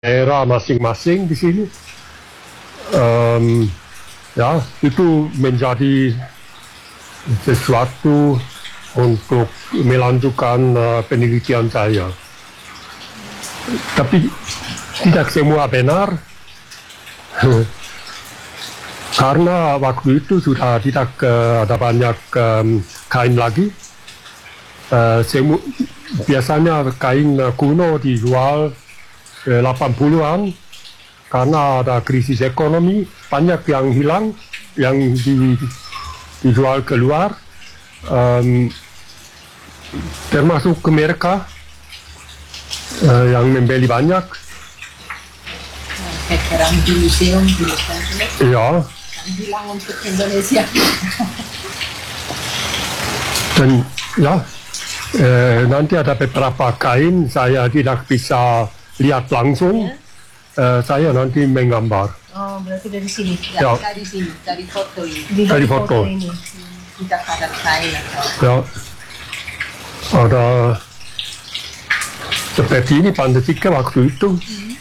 daerah masing-masing di sini. Ya, itu menjadi sesuatu untuk melanjutkan penelitian saya. Tapi tidak semua benar, karena waktu itu sudah tidak ada banyak kain lagi. Biasanya kain kuno dijual 80-an, karena ada krisis ekonomi, banyak yang hilang, yang dijual keluar, termasuk ke mereka yang membeli banyak. Sekarang di museum Ya. bilang untuk Indonesia. Dan ya, nanti ada beberapa kain saya tidak bisa lihat langsung. Saya nanti menggambar. Oh, berarti dari sini. Ya. Dari sini, dari foto ini. Dari foto. ini. Tidak ada kain atau. Ya, ada seperti ini Pandasika waktu itu.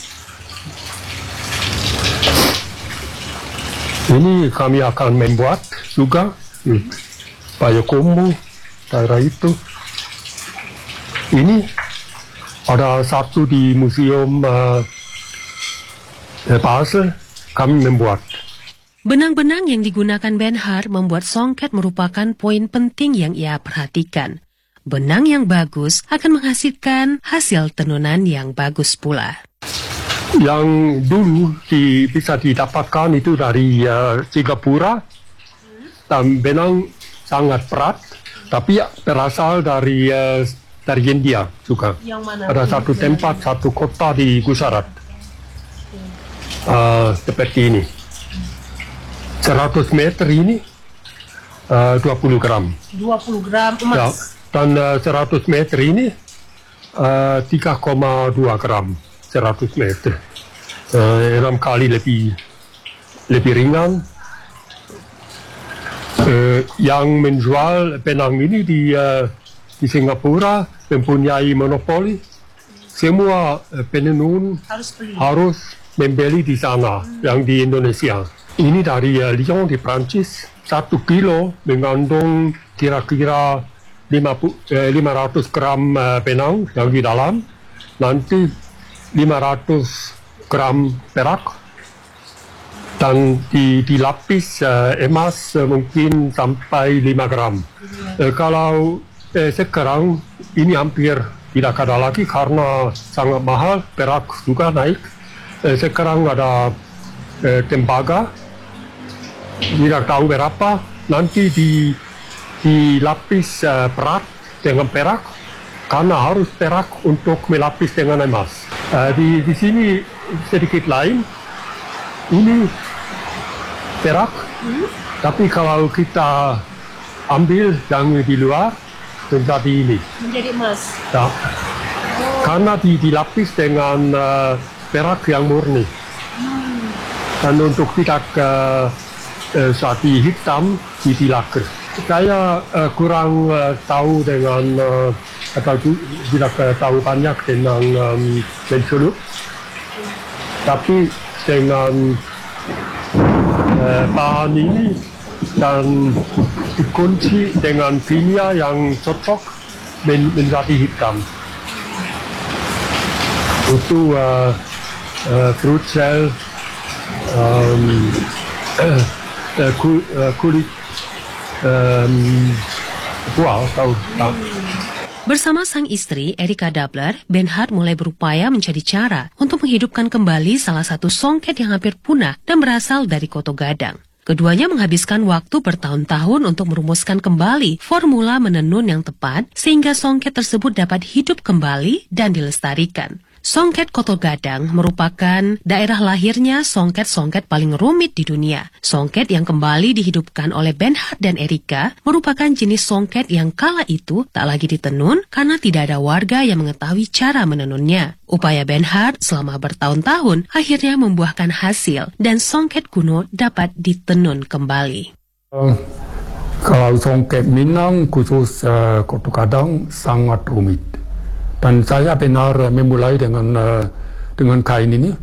Ini kami akan membuat juga Payakumbuh, daerah itu. Ini ada satu di Museum Basel, kami membuat. Benang-benang yang digunakan Benhart membuat songket merupakan poin penting yang ia perhatikan. Benang yang bagus akan menghasilkan hasil tenunan yang bagus pula. Yang dulu bisa didapatkan itu dari Singapura, dan benang sangat berat, tapi berasal dari India juga. Yang mana? Ada satu tempat, satu kota di Gujarat, seperti ini. 100 meter ini 20 gram. 20 gram emas. Ya, dan 100 meter ini 3,2 gram. 100 meter, 6 kali lebih ringan. Yang menjual benang ini di Singapura mempunyai monopoli. Semua penenun harus membeli di sana, yang di Indonesia. Ini dari Lyon di Prancis. 1 kilo mengandung kira-kira 500 gram benang yang di dalam. Nanti 500 gram perak, dan dilapis emas mungkin sampai 5 gram. Kalau sekarang ini hampir tidak ada lagi karena sangat mahal, perak juga naik. Sekarang ada tembaga, tidak tahu berapa, nanti dilapis berat dengan perak, karena harus perak untuk melapis dengan emas. Di sini sedikit lain, ini perak, tapi kalau kita ambil yang di luar, menjadi ini. Menjadi emas. Ya. Karena dilapis dengan perak yang murni. Dan untuk tidak jadi hitam, dilaker. Saya kurang tahu dengan atau tidak tahu banyak tentang mencelup, tapi dengan bahan ini dan dikunci dengan kimia yang cocok menjadi hitam. Itu fruit shell, kulit buah atau Bersama sang istri, Erika Dabler, Benhart mulai berupaya mencari cara untuk menghidupkan kembali salah satu songket yang hampir punah dan berasal dari koto gadang. Keduanya menghabiskan waktu bertahun-tahun untuk merumuskan kembali formula menenun yang tepat sehingga songket tersebut dapat hidup kembali dan dilestarikan. Songket koto gadang merupakan daerah lahirnya songket-songket paling rumit di dunia. Songket yang kembali dihidupkan oleh Benhart dan Erika merupakan jenis songket yang kala itu tak lagi ditenun karena tidak ada warga yang mengetahui cara menenunnya. Upaya Benhart selama bertahun-tahun akhirnya membuahkan hasil dan songket kuno dapat ditenun kembali. Kalau songket Minang khusus koto gadang sangat rumit. Dan saya benar memulai dengan dengan kain ini